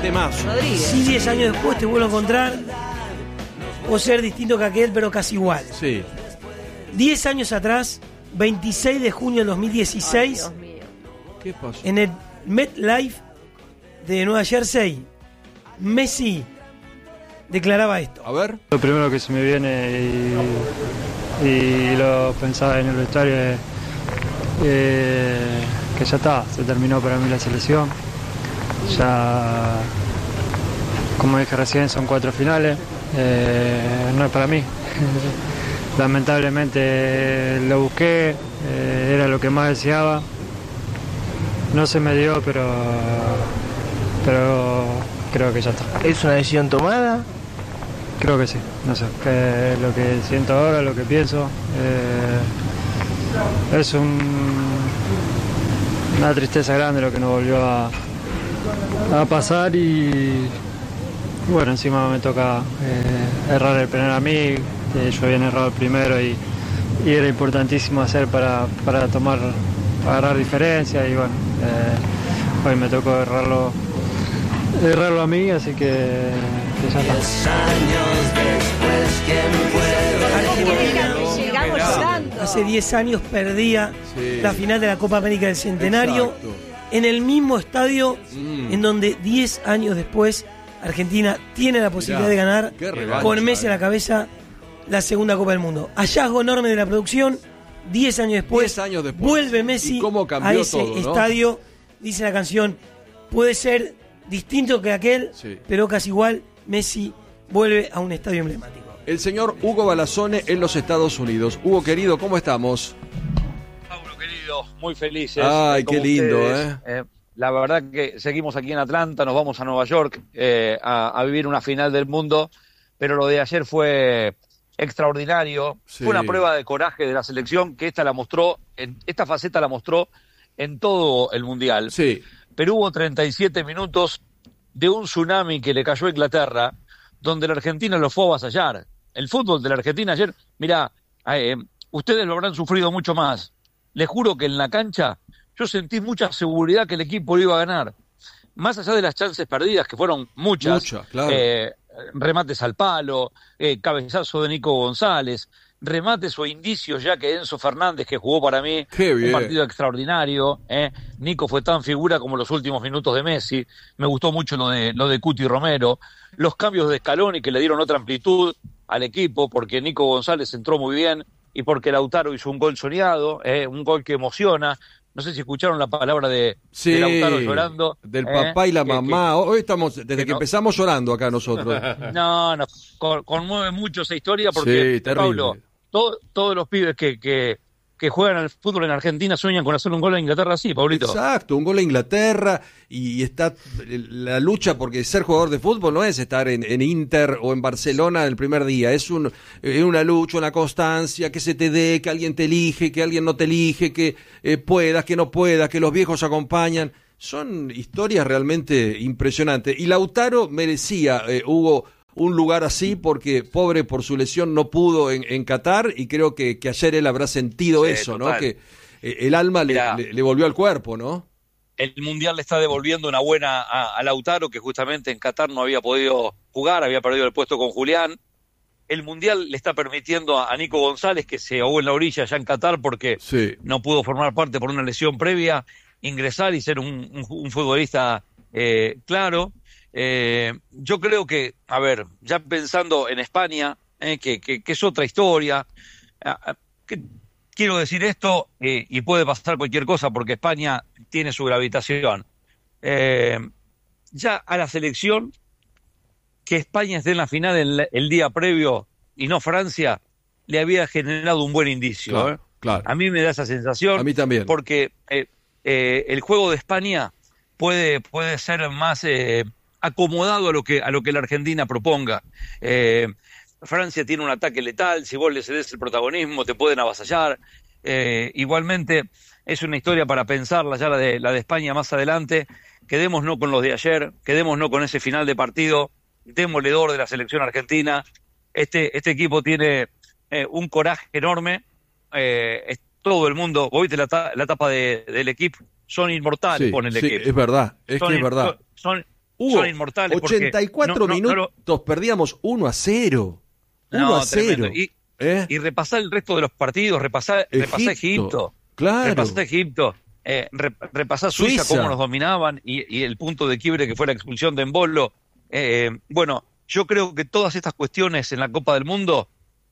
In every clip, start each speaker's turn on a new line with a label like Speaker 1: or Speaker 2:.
Speaker 1: Temazo.
Speaker 2: Rodríguez.
Speaker 3: Si 10 años después te vuelvo a encontrar, o ser distinto que aquel, pero casi igual.
Speaker 1: Sí.
Speaker 3: 10 años atrás, 26 de junio del 2016,
Speaker 2: Ay, Dios mío.
Speaker 1: ¿Qué pasó?
Speaker 3: en el MetLife de Nueva Jersey, Messi declaraba esto.
Speaker 1: A ver.
Speaker 4: Lo primero que se me viene y lo pensaba en el vestuario es que ya está, se terminó para mí la selección. Ya, como dije recién, son 4 finales, no es para mí. Lamentablemente lo busqué, era lo que más deseaba. No se me dio, pero creo que ya está.
Speaker 5: ¿Es una decisión tomada?
Speaker 4: Creo que sí, no sé, que lo que siento ahora, lo que pienso, es una tristeza grande lo que nos volvió a pasar y bueno, encima me toca errar el penal a mí, yo había errado el primero y era importantísimo hacer para agarrar diferencia y bueno, hoy me tocó errarlo a mí, así que ya está.
Speaker 2: Llegamos llorando.
Speaker 3: Hace 10 años perdía
Speaker 1: Sí.
Speaker 3: la final de la Copa América del Centenario
Speaker 1: Exacto.
Speaker 3: en el mismo estadio en donde 10 años después Argentina tiene la posibilidad
Speaker 1: Mirá,
Speaker 3: de ganar
Speaker 1: qué revancha,
Speaker 3: con Messi a la cabeza la segunda Copa del Mundo. Hallazgo enorme de la producción, 10 años después,
Speaker 1: 10 años después.
Speaker 3: vuelve Messi
Speaker 1: ¿Y cómo
Speaker 3: a
Speaker 1: cambió
Speaker 3: ese
Speaker 1: todo, no?
Speaker 3: estadio, dice la canción, puede ser distinto que aquel,
Speaker 1: Sí.
Speaker 3: pero casi igual, Messi vuelve a un estadio emblemático.
Speaker 1: El señor Hugo Balazone en los Estados Unidos. Hugo, querido, ¿cómo estamos?
Speaker 6: Pablo, querido, muy felices.
Speaker 1: Ay,
Speaker 6: como
Speaker 1: qué lindo,
Speaker 6: ustedes. La verdad que seguimos aquí en Atlanta, nos vamos a Nueva York a vivir una final del mundo, pero lo de ayer fue extraordinario.
Speaker 1: Sí.
Speaker 6: Fue una prueba de coraje de la selección que esta faceta la mostró en todo el Mundial.
Speaker 1: Sí.
Speaker 6: Pero hubo 37 minutos de un tsunami que le cayó a Inglaterra, donde la Argentina lo fue a avasallar. El fútbol de la Argentina ayer, mirá, ustedes lo habrán sufrido mucho más. Les juro que en la cancha yo sentí mucha seguridad que el equipo lo iba a ganar. Más allá de las chances perdidas, que fueron muchas,
Speaker 1: Claro.
Speaker 6: remates al palo, cabezazo de Nico González, remates o indicios ya que Enzo Fernández, que jugó para mí
Speaker 1: Qué bien.
Speaker 6: un partido extraordinario. Nico fue tan figura como los últimos minutos de Messi. Me gustó mucho lo de Cuti Romero. Los cambios de Scaloni que le dieron otra amplitud al equipo, porque Nico González entró muy bien y porque Lautaro hizo un gol soñado, un gol que emociona. No sé si escucharon la palabra de Lautaro llorando.
Speaker 1: Del papá y la mamá. Hoy estamos, desde que
Speaker 6: no-
Speaker 1: empezamos llorando acá nosotros.
Speaker 6: No, conmueve mucho esa historia porque,
Speaker 1: Sí, terrible.
Speaker 6: Pablo, todos los pibes que juegan al fútbol en Argentina sueñan con hacer un gol a Inglaterra así, Pablito.
Speaker 1: Exacto, un gol a Inglaterra y está la lucha, porque ser jugador de fútbol no es estar en Inter o en Barcelona el primer día, es una lucha, una constancia, que se te dé, que alguien te elige, que alguien no te elige, que puedas, que no puedas, que los viejos acompañan. Son historias realmente impresionantes. Y Lautaro merecía, Hugo, un lugar así, porque pobre por su lesión no pudo en Qatar, y creo que ayer él habrá sentido
Speaker 6: Sí,
Speaker 1: eso,
Speaker 6: total.
Speaker 1: ¿no? Que el alma
Speaker 6: Mirá.
Speaker 1: le volvió al cuerpo, ¿no?
Speaker 6: El Mundial le está devolviendo una buena a Lautaro, que justamente en Qatar no había podido jugar, había perdido el puesto con Julián. El Mundial le está permitiendo a Nico González, que se ahogó en la orilla ya en Qatar porque
Speaker 1: Sí.
Speaker 6: no pudo formar parte por una lesión previa, ingresar y ser un futbolista claro. Yo creo que, a ver, ya pensando en España, que es otra historia, quiero decir esto y puede pasar cualquier cosa porque España tiene su gravitación. Ya a la selección, que España esté en la final el día previo y no Francia, le había generado un buen indicio.
Speaker 1: Claro, claro.
Speaker 6: A mí me da esa sensación.
Speaker 1: A mí también.
Speaker 6: Porque el juego de España puede ser más acomodado a lo que la Argentina proponga. Francia tiene un ataque letal, si vos le cedés el protagonismo te pueden avasallar. Igualmente es una historia para pensarla ya la de España más adelante. Quedémonos con los de ayer, quedémonos con ese final de partido demoledor de la selección argentina. Este equipo tiene un coraje enorme. Todo el mundo, vos viste la tapa del equipo, son inmortales,
Speaker 1: Sí,
Speaker 6: pone el
Speaker 1: sí,
Speaker 6: equipo.
Speaker 1: es verdad, es que es verdad.
Speaker 6: Son son inmortales.
Speaker 1: 84 minutos, perdíamos 1-0. 1-0.
Speaker 6: Y repasar el resto de los partidos, repasar Egipto.
Speaker 1: Claro.
Speaker 6: Repasar Egipto. Repasar Suiza, cómo nos dominaban, y el punto de quiebre que fue la expulsión de Embolo. Bueno, yo creo que todas estas cuestiones en la Copa del Mundo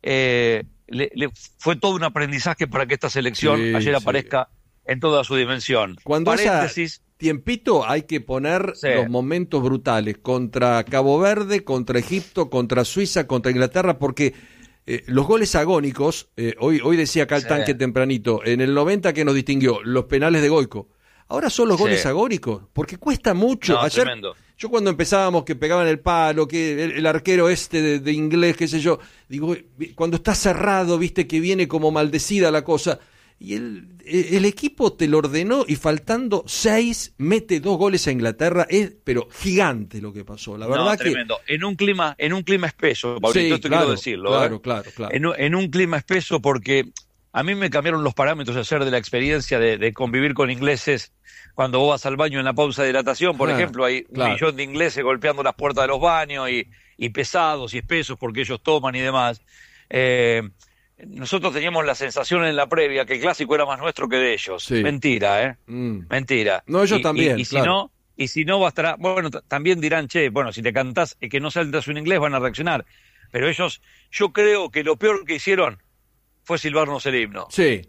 Speaker 6: fue todo un aprendizaje para que esta selección ayer aparezca en toda su dimensión.
Speaker 1: Cuando
Speaker 6: Paréntesis,
Speaker 1: tiempito hay que poner los momentos brutales contra Cabo Verde, contra Egipto, contra Suiza, contra Inglaterra, porque los goles agónicos, hoy decía acá el tanque tempranito, en el 90 que nos distinguió, los penales de Goico. Ahora son los goles agónicos, porque cuesta mucho.
Speaker 6: No,
Speaker 1: ayer,
Speaker 6: tremendo.
Speaker 1: yo cuando empezábamos que pegaban el palo, que el arquero de inglés, qué sé yo, digo, cuando está cerrado, viste que viene como maldecida la cosa, y el equipo te lo ordenó y faltando 6 mete 2 goles a Inglaterra, pero gigante lo que pasó, la verdad
Speaker 6: tremendo. En un clima espeso, Pablito, quiero decirlo.
Speaker 1: Claro.
Speaker 6: En un clima espeso, porque a mí me cambiaron los parámetros ayer de la experiencia de convivir con ingleses. Cuando vos vas al baño en la pausa de hidratación, por ejemplo, hay un millón de ingleses golpeando las puertas de los baños y pesados y espesos porque ellos toman y demás. Nosotros teníamos la sensación en la previa que el clásico era más nuestro que de ellos.
Speaker 1: Sí.
Speaker 6: Mentira, Mentira.
Speaker 1: No, ellos también,
Speaker 6: Si no bastará, bueno, también dirán, bueno, si te cantás que no saltas un inglés van a reaccionar. Pero ellos, yo creo que lo peor que hicieron fue silbarnos el himno.
Speaker 1: Sí.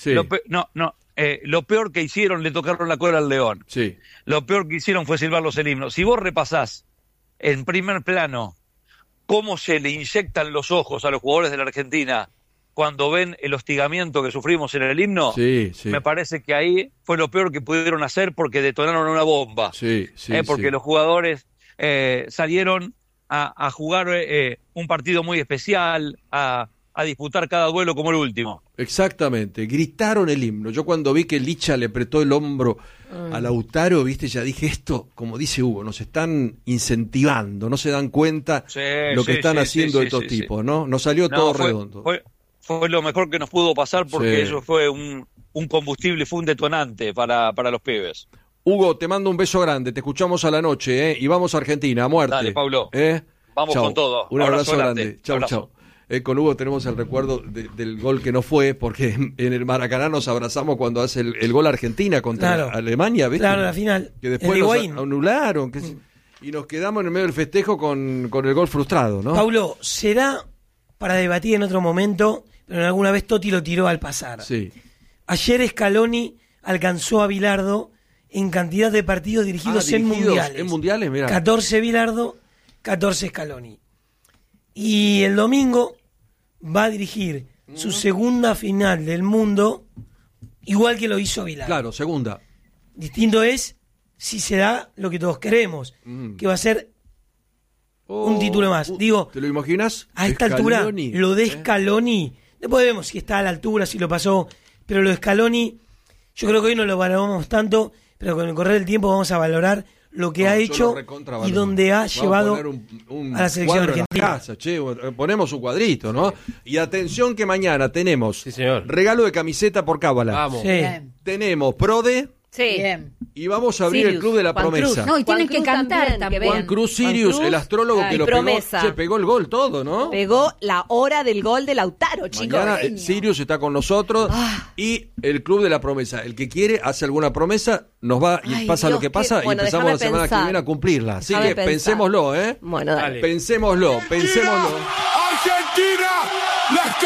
Speaker 6: Lo peor que hicieron, le tocaron la cola al león.
Speaker 1: Sí.
Speaker 6: Lo peor que hicieron fue silbarlos el himno. Si vos repasás en primer plano cómo se le inyectan los ojos a los jugadores de la Argentina cuando ven el hostigamiento que sufrimos en el himno, me parece que ahí fue lo peor que pudieron hacer porque detonaron una bomba. Porque los jugadores salieron a jugar un partido muy especial, a disputar cada duelo como el último.
Speaker 1: Exactamente, gritaron el himno. Yo cuando vi que Licha le apretó el hombro a Lautaro, viste, ya dije esto, como dice Hugo, nos están incentivando, no se dan cuenta lo que están haciendo estos tipos, ¿no? Nos salió todo redondo.
Speaker 6: Fue lo mejor que nos pudo pasar porque eso fue un combustible, fue un detonante para los pibes.
Speaker 1: Hugo, te mando un beso grande, te escuchamos a la noche, y vamos a Argentina, a muerte.
Speaker 6: Dale, Pablo. Vamos con todo.
Speaker 1: Un abrazo grande. Chau. Con Hugo tenemos el recuerdo del gol que no fue, porque en el Maracaná nos abrazamos cuando hace el gol Argentina contra Alemania, ¿viste?
Speaker 3: Claro, la final.
Speaker 1: Que después nos anularon. Y nos quedamos en el medio del festejo con el gol frustrado, ¿no?
Speaker 3: Paulo, será para debatir en otro momento, pero alguna vez Totti lo tiró al pasar.
Speaker 1: Sí.
Speaker 3: Ayer Scaloni alcanzó a Bilardo en cantidad de partidos dirigidos en mundiales.
Speaker 1: En mundiales, mirá.
Speaker 3: 14 Bilardo, 14 Scaloni. Y el domingo va a dirigir su segunda final del mundo, igual que lo hizo Bilardo.
Speaker 1: Claro, segunda.
Speaker 3: Distinto es si se da lo que todos queremos, que va a ser un título más. Digo,
Speaker 1: ¿te lo imaginas?
Speaker 3: A esta altura, lo de Scaloni, después vemos si está a la altura, si lo pasó, pero lo de Scaloni, yo creo que hoy no lo valoramos tanto, pero con el correr del tiempo vamos a valorar lo que ha hecho y donde ha llevado a la selección argentina.
Speaker 1: Ponemos un cuadrito, ¿no? Y atención que mañana tenemos regalo de camiseta por cábala.
Speaker 2: Vamos.
Speaker 1: Tenemos Prode.
Speaker 5: Sí.
Speaker 1: Y vamos a abrir el Club de la
Speaker 5: Juan
Speaker 1: Promesa.
Speaker 5: Cruz. No, y tienen que cantar también.
Speaker 1: Juan Cruz Sirius, el astrólogo que lo
Speaker 5: promesa.
Speaker 1: pegó. Pegó el gol todo, ¿no?
Speaker 5: Pegó la hora del gol de Lautaro, chicos.
Speaker 1: Mañana Sirius está con nosotros y el Club de la Promesa. El que quiere hace alguna promesa, nos va y pasa lo que pasa y empezamos la semana que viene a cumplirla. Así que pensémoslo,
Speaker 5: Bueno, dale.
Speaker 1: Pensémoslo.
Speaker 7: Argentina,